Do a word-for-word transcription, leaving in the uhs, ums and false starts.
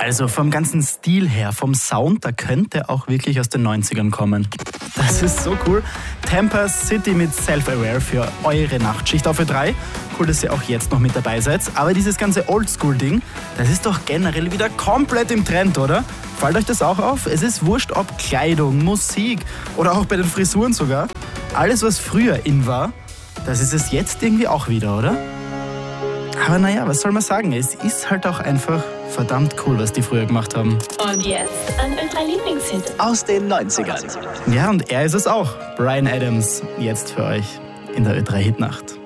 Also vom ganzen Stil her, vom Sound, da könnte auch wirklich aus den neunzigern kommen. Das ist so cool. Tampa City mit Self-Aware für eure Nachtschicht auf Ö drei. Cool, dass ihr auch jetzt noch mit dabei seid. Aber dieses ganze Oldschool-Ding, das ist doch generell wieder komplett im Trend, oder? Fällt euch das auch auf? Es ist wurscht, ob Kleidung, Musik oder auch bei den Frisuren sogar. Alles, was früher in war, das ist es jetzt irgendwie auch wieder, oder? Aber naja, was soll man sagen? Es ist halt auch einfach verdammt cool, was die früher gemacht haben. Und jetzt ein Ö drei Lieblingshit aus den neunzigern. Ja, und er ist es auch. Bryan Adams, jetzt für euch in der Ö drei Hitnacht.